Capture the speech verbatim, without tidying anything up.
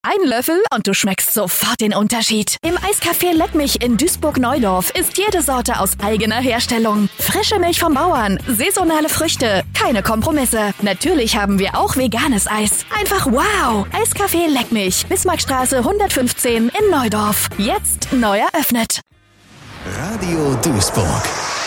Ein Löffel und du schmeckst sofort den Unterschied. Im Eiscafé Leckmich in Duisburg-Neudorf ist jede Sorte aus eigener Herstellung. Frische Milch vom Bauern, saisonale Früchte, keine Kompromisse. Natürlich haben wir auch veganes Eis. Einfach wow! Eiscafé Leckmich, Bismarckstraße hundertfünfzehn in Neudorf. Jetzt neu eröffnet. Radio Duisburg.